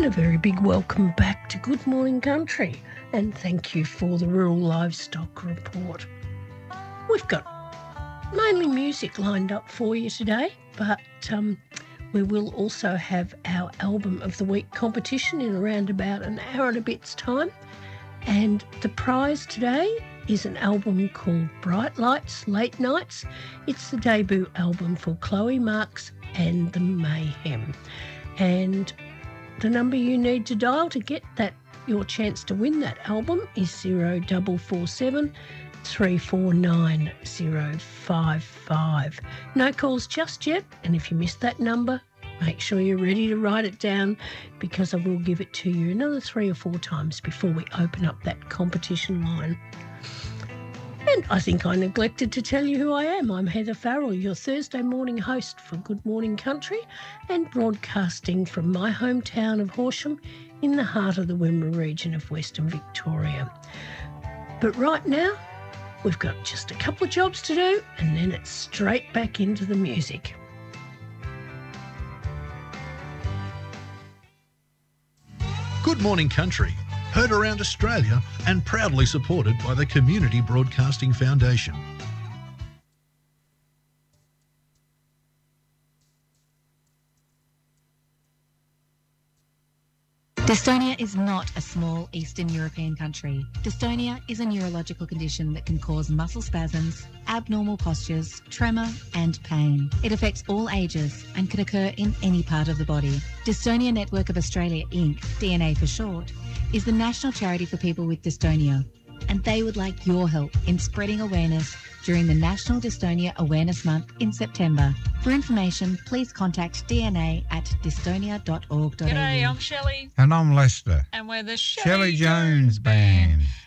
And a very big welcome back to Good Morning Country, and thank you for the Rural Livestock Report. We've got mainly music lined up for you today, but we will also have our Album of the Week competition in around about an hour and a bit's time. And the prize today is an album called Bright Lights, Late Nights. It's the debut album for Chloe Marks and the Mayhem. And the number you need to dial to get your chance to win that album is 0447 349 055. No calls just yet, and if you missed that number, make sure you're ready to write it down, because I will give it to you another 3 or 4 times before we open up that competition line. And I think I neglected to tell you who I am. I'm Heather Farrell, your Thursday morning host for Good Morning Country, and broadcasting from my hometown of Horsham in the heart of the Wimmera region of Western Victoria. But right now, we've got just a couple of jobs to do, and then it's straight back into the music. Good Morning Country, heard around Australia and proudly supported by the Community Broadcasting Foundation. Dystonia is not a small Eastern European country. Dystonia is a neurological condition that can cause muscle spasms, abnormal postures, tremor and pain. It affects all ages and can occur in any part of the body. Dystonia Network of Australia Inc., DNA for short, is the national charity for people with dystonia, and they would like your help in spreading awareness during the National Dystonia Awareness Month in September. For information, please contact DNA at dystonia.org.au. G'day, I'm Shelley. And I'm Lester. And we're the Shelley Jones Band.